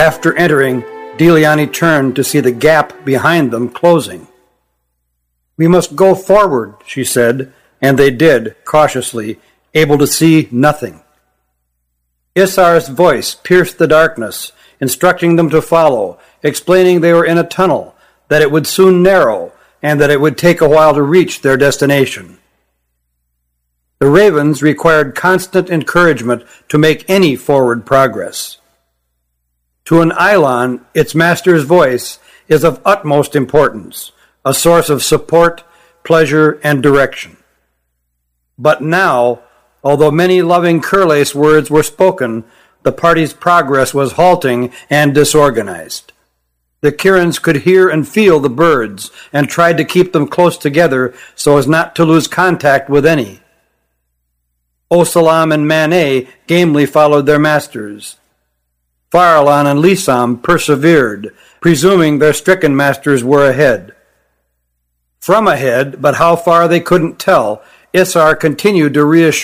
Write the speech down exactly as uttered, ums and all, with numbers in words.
After entering, Deliani turned to see the gap behind them closing. "We must go forward," she said, and they did, cautiously, able to see nothing. Isar's voice pierced the darkness, instructing them to follow, explaining they were in a tunnel, that it would soon narrow, and that it would take a while to reach their destination. The ravens required constant encouragement to make any forward progress. To an Eidolon, its master's voice is of utmost importance, a source of support, pleasure, and direction. But now, although many loving Curlace words were spoken, the party's progress was halting and disorganized. The Kirins could hear and feel the birds, and tried to keep them close together so as not to lose contact with any. Osalam and Manet gamely followed their masters. Farallon and Lisam persevered, presuming their stricken masters were ahead. From ahead, but how far they couldn't tell, Isar continued to reassure